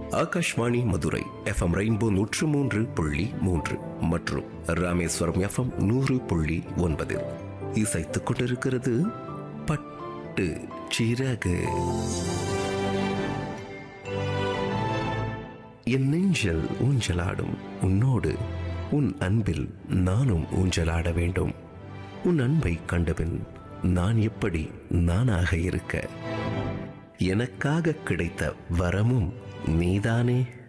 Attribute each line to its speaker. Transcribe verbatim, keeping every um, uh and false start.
Speaker 1: Akashvani Madurai FM rainbow நூற்று மூன்று புள்ளி மூன்று மற்றும் ராமேஸ்வரம் எஃப்எம் நூறு புள்ளி ஒன்பது இசைத்துக் கொண்டிருக்கிறது பட்டு சிறகு. என் நெஞ்சில் ஊஞ்சலாடும் உன்னோடு உன் அன்பில் நானும் ஊஞ்சலாட வேண்டும். உன் அன்பை கண்டபின் நான் எப்படி நானாக இருக்க? எனக்காக கிடைத்த வரமும் நீதானே.